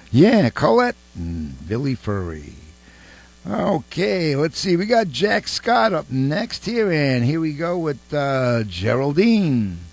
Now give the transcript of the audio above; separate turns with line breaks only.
Yeah, Colette and Billy Furry. Okay, let's see. We got Jack Scott up next here, and here we go with Geraldine.